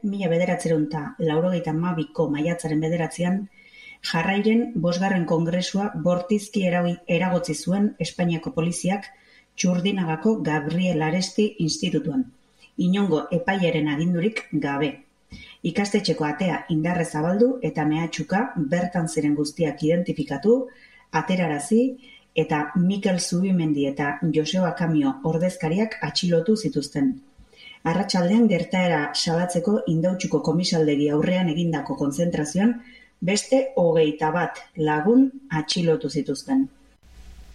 1992ko maiatzaren 9 Jarrairen 5. Kongresua bortizki eragotzi zuen Espainiako poliziak Txurdinagako Gabriel Aresti Institutuan, inongo epailearen agindurik gabe. Ikastetxeko atea indarrez zabaldu eta mehatxuka bertan ziren guztiak identifikatu, aterarazi eta Mikel Zubimendi eta Joseba Kamio ordezkariak atxilotu zituzten. Arratsaldean gertaera salatzeko Indautxuko komisaldegi aurrean egindako kontzentrazioan beste 21 lagun atxilotu zituzten.